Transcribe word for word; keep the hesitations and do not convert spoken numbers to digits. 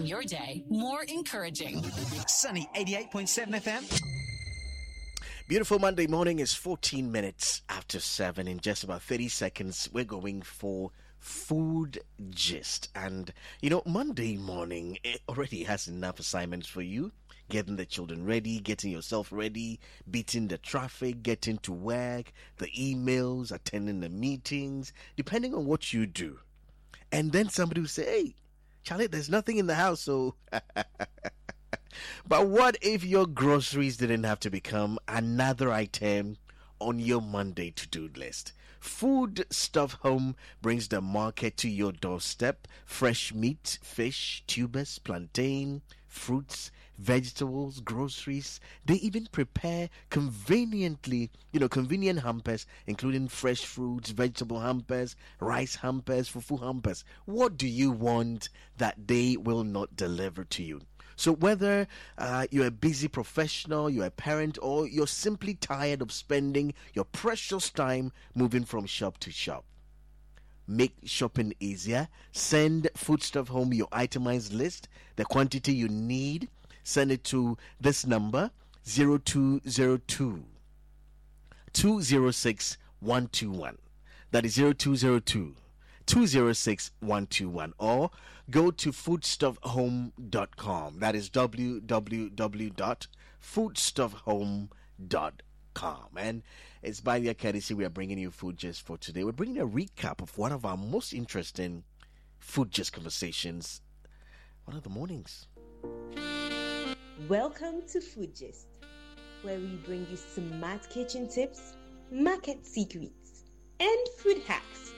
making your day more encouraging. Sunny eighty-eight point seven F M. Beautiful Monday morning is fourteen minutes after seven. In just about thirty seconds, we're going for Food Gist. And, you know, Monday morning it already has enough assignments for you. Getting the children ready, getting yourself ready, beating the traffic, getting to work, the emails, attending the meetings, depending on what you do. And then somebody will say, hey, Charlie, there's nothing in the house, so... But what if your groceries didn't have to become another item on your Monday to-do list? Food Stuff Home brings the market to your doorstep. Fresh meat, fish, tubers, plantain, fruits, vegetables, groceries. They even prepare conveniently, you know, convenient hampers, including fresh fruits, vegetable hampers, rice hampers, fufu hampers. What do you want that they will not deliver to you? So whether uh, you're a busy professional, you're a parent, or you're simply tired of spending your precious time moving from shop to shop, make shopping easier. Send Foodstuff Home your itemized list, the quantity you need. Send it to this number, zero two zero two, two zero six, one two one. That is zero two zero two, two zero six, one two one. Or go to foodstuff home dot com. That is w w w dot foodstuff home dot com. And it's by their courtesy we are bringing you Food Gist for today. We're bringing a recap of one of our most interesting Food Gist conversations. One of the mornings. Welcome to Food Gist, where we bring you smart kitchen tips, market secrets, and food hacks